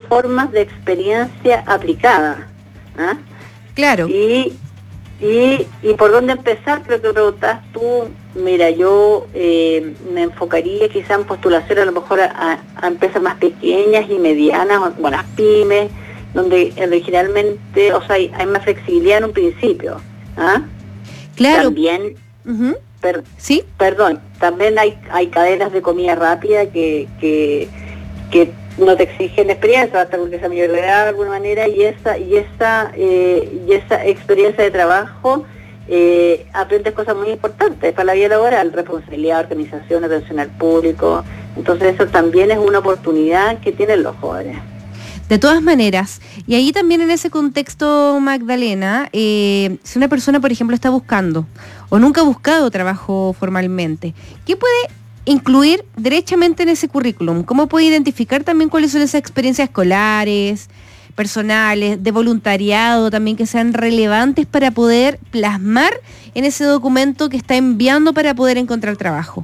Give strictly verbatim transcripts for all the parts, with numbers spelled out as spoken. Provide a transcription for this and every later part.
formas de experiencia aplicada. ¿Ah? Claro. Y, y, y por dónde empezar, creo que preguntas tú. Mira, yo eh, me enfocaría quizá en postulación a lo mejor a, a empresas más pequeñas y medianas, bueno, las pymes, donde originalmente, o sea, hay, hay más flexibilidad en un principio. ¿Ah? Claro. También, uh-huh. per, ¿Sí? Perdón, también hay, hay cadenas de comida rápida que, que, que no te exigen experiencia, hasta porque esa mayor de edad de alguna manera, y esa, y esa, eh, y esa experiencia de trabajo eh, aprendes cosas muy importantes para la vida laboral, responsabilidad, organización, atención al público. Entonces eso también es una oportunidad que tienen los jóvenes. De todas maneras, y ahí también en ese contexto, Magdalena, eh, si una persona, por ejemplo, está buscando o nunca ha buscado trabajo formalmente, ¿qué puede incluir derechamente en ese currículum? ¿Cómo puede identificar también cuáles son esas experiencias escolares, personales, de voluntariado también que sean relevantes para poder plasmar en ese documento que está enviando para poder encontrar trabajo?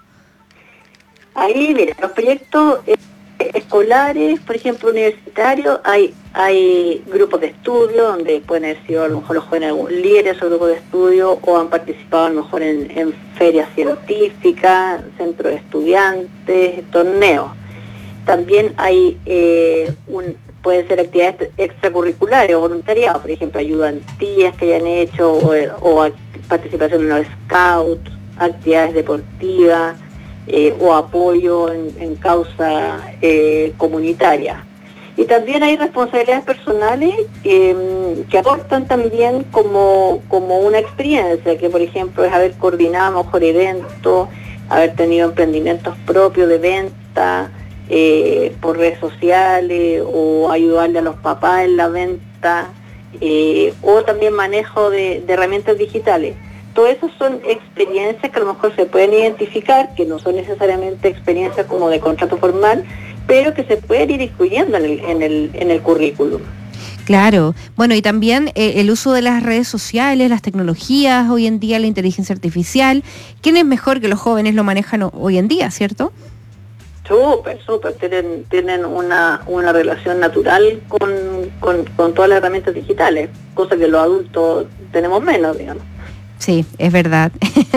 Ahí, mira, los proyectos eh, escolares, por ejemplo, universitarios, hay hay grupos de estudio donde pueden haber sido a lo mejor los jóvenes líderes de grupos de estudio o han participado a lo mejor en, en ferias científicas, centros de estudiantes, torneos. También hay eh, un pueden ser actividades extracurriculares o voluntariados, por ejemplo, ayudantías que hayan hecho o, o participación en los scouts, actividades deportivas eh, o apoyo en, en causa eh, comunitaria. Y también hay responsabilidades personales que, que aportan también como, como una experiencia, que por ejemplo es haber coordinado mejor eventos, haber tenido emprendimientos propios de venta, Eh, por redes sociales o ayudarle a los papás en la venta eh, o también manejo de, de herramientas digitales. Todo eso son experiencias que a lo mejor se pueden identificar, que no son necesariamente experiencias como de contrato formal, pero que se pueden ir incluyendo en el, en el, en el currículum. Claro, bueno, y también eh, el uso de las redes sociales, las tecnologías, hoy en día la inteligencia artificial. ¿Quién es mejor que los jóvenes lo manejan hoy en día, cierto? Súper, súper, tienen, tienen una, una relación natural con, con, con todas las herramientas digitales, cosa que los adultos tenemos menos, digamos. Sí, es verdad.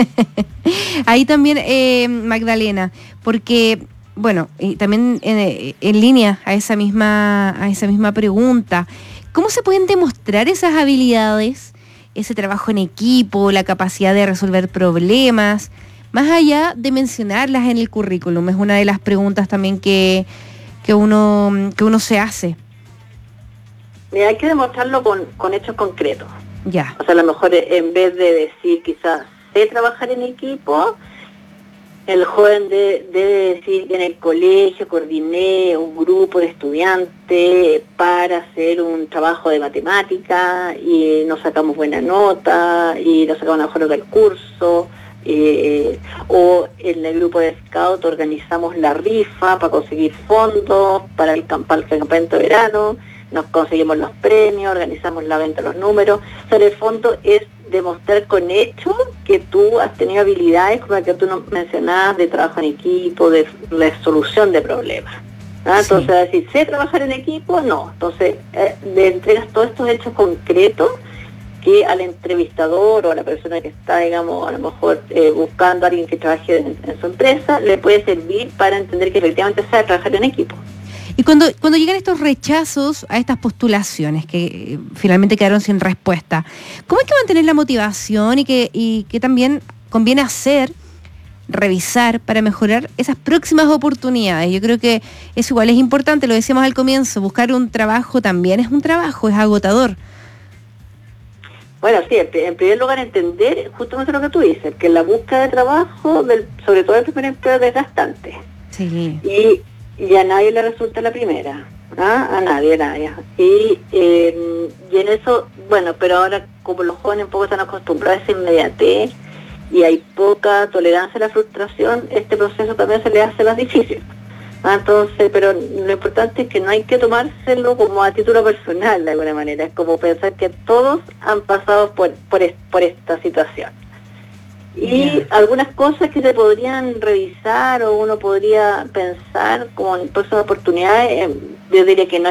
Ahí también, eh, Magdalena, porque, bueno, y también en, en línea a esa misma, a esa misma pregunta, ¿cómo se pueden demostrar esas habilidades, ese trabajo en equipo, la capacidad de resolver problemas? Más allá de mencionarlas en el currículum, es una de las preguntas también que, que, uno, que uno se hace. Mira, hay que demostrarlo con, con hechos concretos. Ya. O sea, a lo mejor en vez de decir quizás sé trabajar en equipo, el joven de, debe decir que en el colegio coordiné un grupo de estudiantes para hacer un trabajo de matemática y nos sacamos buena nota y nos sacamos la mejor nota del curso. Eh, o en el grupo de scout organizamos la rifa para conseguir fondos para el, para el campamento de verano, nos conseguimos los premios, organizamos la venta de los números. O sea, en el fondo es demostrar con hechos que tú has tenido habilidades como la que tú mencionabas de trabajo en equipo, de resolución de problemas. ¿Ah? Entonces, sí. Decir, ¿sé trabajar en equipo? No. Entonces, eh, le entregas todos estos hechos concretos que al entrevistador o a la persona que está, digamos, a lo mejor eh, buscando a alguien que trabaje en, en su empresa, le puede servir para entender que efectivamente sabe trabajar en equipo. Y cuando, cuando llegan estos rechazos a estas postulaciones que eh, finalmente quedaron sin respuesta, ¿cómo hay que mantener la motivación y que, y que también conviene hacer, revisar para mejorar esas próximas oportunidades? Yo creo que eso igual es importante, lo decíamos al comienzo, buscar un trabajo también es un trabajo, es agotador. Bueno, sí, en primer lugar entender justamente lo que tú dices, que la búsqueda de trabajo, del, sobre todo el primer empleo, es desgastante. Sí. Y, y a nadie le resulta la primera, ¿ah? A nadie, a nadie. Y, eh, y en eso, bueno, pero ahora como los jóvenes un poco están acostumbrados a esa inmediatez y hay poca tolerancia a la frustración, este proceso también se les hace más difícil. Entonces, pero lo importante es que no hay que tomárselo como a título personal de alguna manera, es como pensar que todos han pasado por por, por esta situación. Y yeah. Algunas cosas que se podrían revisar o uno podría pensar como en próximas oportunidades, yo diría que no